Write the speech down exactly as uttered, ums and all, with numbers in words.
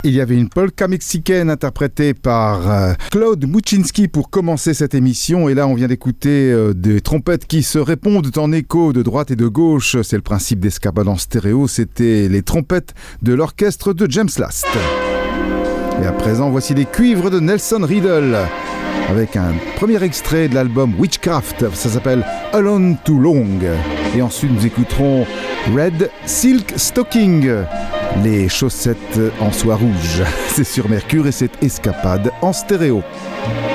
Il y avait une polka mexicaine interprétée par euh, Claude Muczynski pour commencer cette émission. Et là, on vient d'écouter euh, des trompettes qui se répondent en écho de droite et de gauche. C'est le principe d'Escapade en stéréo. C'était les trompettes de l'orchestre de James Last. Et à présent, voici les cuivres de Nelson Riddle avec un premier extrait de l'album Witchcraft. Ça s'appelle Alone Too Long. Et ensuite, nous écouterons Red Silk Stocking, les chaussettes en soie rouge. C'est sur Mercure et c'est Escapade en stéréo.